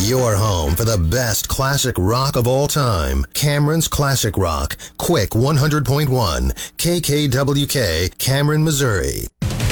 your home for the best classic rock of all time. Cameron's Classic Rock. Quick 100.1. KKWK, Cameron, Missouri.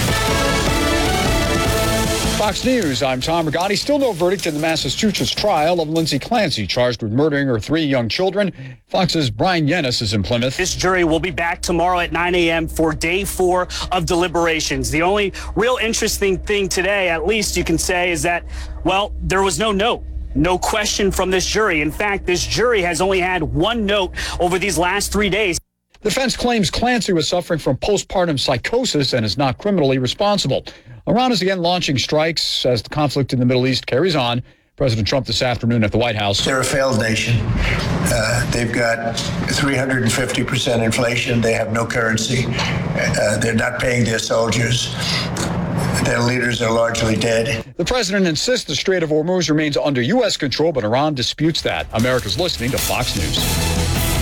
Fox News, I'm Tom Rigotti. Still no verdict in the Massachusetts trial of Lindsay Clancy, charged with murdering her 3 young children. Fox's Brian Yennis is in Plymouth. This jury will be back tomorrow at 9 a.m. for day 4 of deliberations. The only real interesting thing today, at least you can say, is that, well, there was no note. No question from this jury. In fact, this jury has only had 1 note over these last 3 days. The defense claims Clancy was suffering from postpartum psychosis and is not criminally responsible. Iran is again launching strikes as the conflict in the Middle East carries on. President Trump this afternoon at the White House. They're a failed nation. They've got 350% inflation. They have no currency. They're not paying their soldiers. Their leaders are largely dead. The president insists the Strait of Hormuz remains under U.S. control, but Iran disputes that. America's listening to Fox News.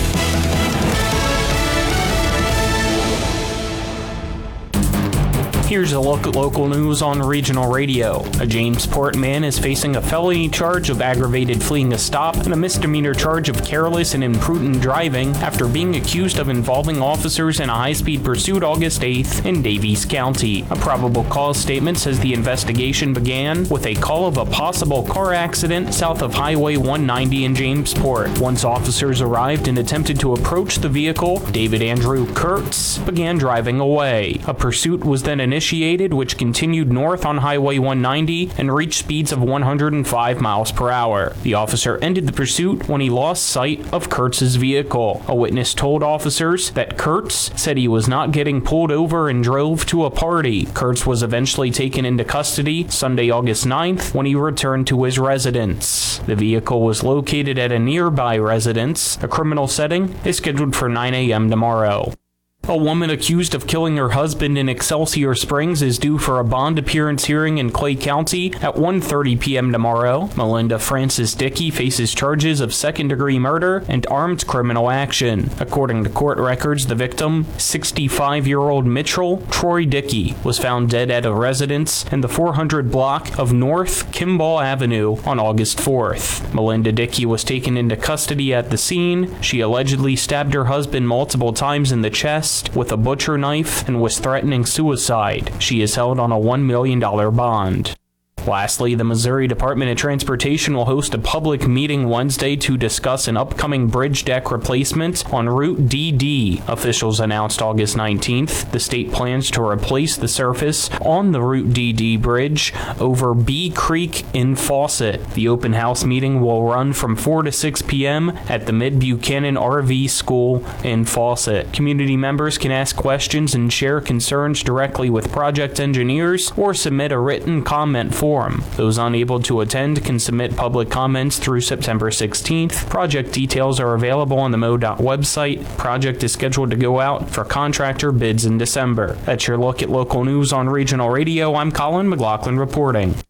Here's a look at local news on regional radio. A Jamesport man is facing a felony charge of aggravated fleeing a stop and a misdemeanor charge of careless and imprudent driving after being accused of involving officers in a high-speed pursuit August 8th in Davies County. A probable cause statement says the investigation began with a call of a possible car accident south of Highway 190 in Jamesport. Once officers arrived and attempted to approach the vehicle, David Andrew Kurtz began driving away. A pursuit was then initiated, which continued north on Highway 190 and reached speeds of 105 miles per hour. The officer ended the pursuit when he lost sight of Kurtz's vehicle. A witness told officers that Kurtz said he was not getting pulled over and drove to a party. Kurtz was eventually taken into custody Sunday, August 9th, when he returned to his residence. The vehicle was located at a nearby residence. A criminal setting is scheduled for 9 a.m. tomorrow. A woman accused of killing her husband in Excelsior Springs is due for a bond appearance hearing in Clay County at 1:30 p.m. tomorrow. Melinda Francis Dickey faces charges of second-degree murder and armed criminal action. According to court records, the victim, 65-year-old Mitchell Troy Dickey, was found dead at a residence in the 400 block of North Kimball Avenue on August 4th. Melinda Dickey was taken into custody at the scene. She allegedly stabbed her husband multiple times in the chest with a butcher knife and was threatening suicide. She is held on a $1 million bond. Lastly, the Missouri Department of Transportation will host a public meeting Wednesday to discuss an upcoming bridge deck replacement on Route DD. Officials announced August 19th the state plans to replace the surface on the Route DD bridge over Bee Creek in Fawcett. The open house meeting will run from 4 to 6 p.m. at the Mid-Buchanan RV School in Fawcett. Community members can ask questions and share concerns directly with project engineers or submit a written comment form. Those unable to attend can submit public comments through September 16th. Project details are available on the MoDOT website. Project is scheduled to go out for contractor bids in December. That's your look at local news on regional radio. I'm Colin McLaughlin reporting.